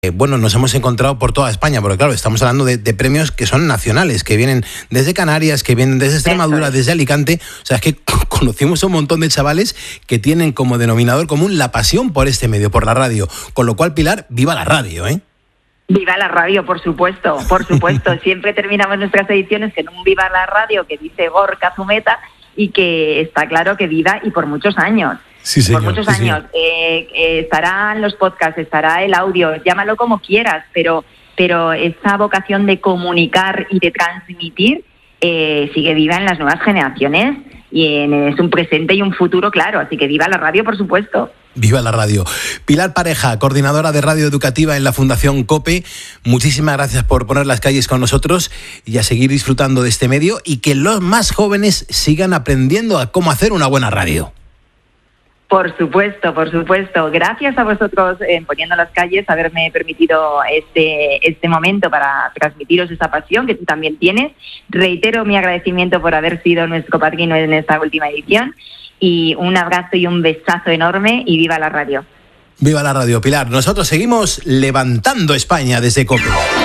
bueno, nos hemos encontrado por toda España, porque claro, estamos hablando de premios que son nacionales, que vienen desde Canarias, que vienen desde Extremadura, desde Alicante. O sea, es que conocimos a un montón de chavales que tienen como denominador común la pasión por este medio, por la radio. Con lo cual, Pilar, viva la radio, ¿eh? Viva la radio, por supuesto, por supuesto. Siempre terminamos nuestras ediciones con un viva la radio que dice Gorka Zumeta y que está claro que viva y por muchos años. Sí, señor, por muchos años. Estarán los podcasts, estará el audio, llámalo como quieras, pero esa vocación de comunicar y de transmitir sigue viva en las nuevas generaciones y es un presente y un futuro claro, así que viva la radio, por supuesto. Viva la radio. Pilar Pareja, coordinadora de Radio Educativa en la Fundación COPE, muchísimas gracias por poner las calles con nosotros y a seguir disfrutando de este medio y que los más jóvenes sigan aprendiendo a cómo hacer una buena radio. Por supuesto, por supuesto. Gracias a vosotros poniendo las calles, haberme permitido este momento para transmitiros esa pasión que tú también tienes. Reitero mi agradecimiento por haber sido nuestro padrino en esta última edición y un abrazo y un besazo enorme y viva la radio. Viva la radio, Pilar. Nosotros seguimos levantando España desde COPE.